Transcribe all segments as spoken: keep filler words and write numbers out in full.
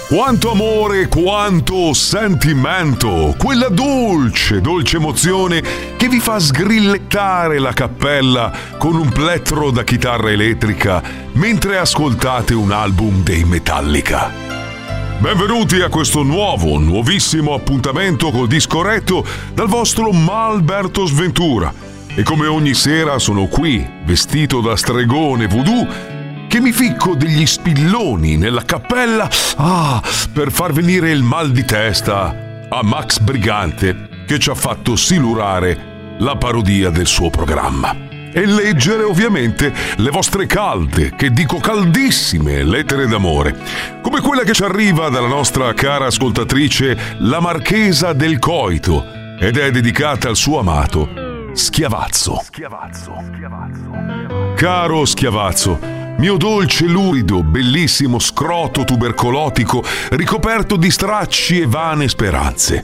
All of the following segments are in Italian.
Quanto amore, quanto sentimento, quella dolce, dolce emozione che vi fa sgrillettare la cappella con un plettro da chitarra elettrica mentre ascoltate un album dei Metallica. Benvenuti a questo nuovo, nuovissimo appuntamento col disco retto dal vostro Malberto Sventura. E come ogni sera sono qui, vestito da stregone voodoo, che mi ficco degli spilloni nella cappella ah, per far venire il mal di testa a Max Brigante, che ci ha fatto silurare la parodia del suo programma, e leggere ovviamente le vostre calde, che dico caldissime, lettere d'amore, come quella che ci arriva dalla nostra cara ascoltatrice, la Marchesa del Coito, ed è dedicata al suo amato Schiavazzo. Schiavazzo, Schiavazzo. Caro Schiavazzo, mio dolce, lurido, bellissimo scroto tubercolotico ricoperto di stracci e vane speranze.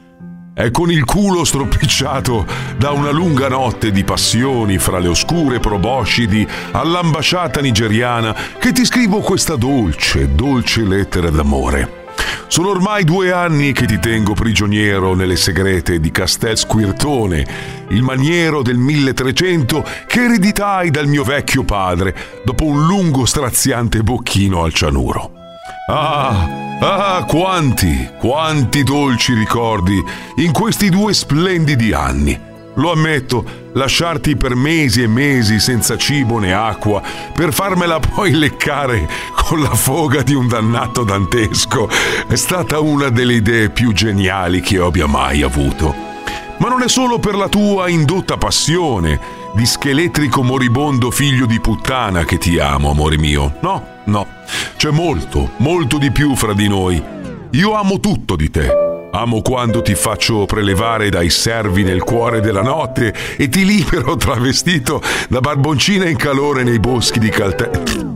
È con il culo stropicciato da una lunga notte di passioni fra le oscure proboscidi all'ambasciata nigeriana che ti scrivo questa dolce, dolce lettera d'amore. Sono ormai due anni che ti tengo prigioniero nelle segrete di Castel Squirtone, il maniero del milletrecento che ereditai dal mio vecchio padre dopo un lungo straziante bocchino al cianuro. Ah, ah, quanti, quanti dolci ricordi in questi due splendidi anni. Lo ammetto, lasciarti per mesi e mesi senza cibo né acqua per farmela poi leccare con la foga di un dannato dantesco è stata una delle idee più geniali che io abbia mai avuto. Ma non è solo per la tua indotta passione di scheletrico moribondo figlio di puttana che ti amo, amore mio. No, no, c'è molto, molto di più fra di noi. Io amo tutto di te. Amo quando ti faccio prelevare dai servi nel cuore della notte e ti libero travestito da barboncina in calore nei boschi di Caltella.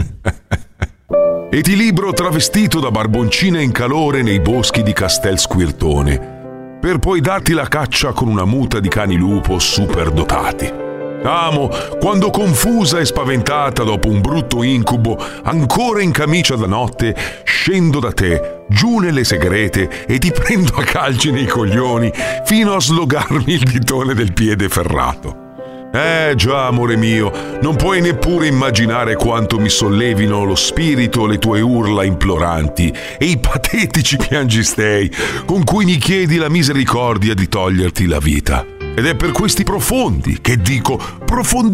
e ti libero travestito da barboncina in calore nei boschi di Castel Squirtone, per poi darti la caccia con una muta di cani lupo superdotati. Amo quando, confusa e spaventata dopo un brutto incubo, ancora in camicia da notte, scendo da te, giù nelle segrete e ti prendo a calci nei coglioni fino a slogarmi il ditone del piede ferrato. Eh già, amore mio, non puoi neppure immaginare quanto mi sollevino lo spirito le tue urla imploranti e i patetici piangistei con cui mi chiedi la misericordia di toglierti la vita. Ed è per questi profondi, che dico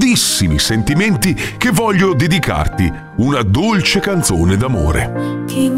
profondissimi sentimenti, che voglio dedicarti una dolce canzone d'amore. Chi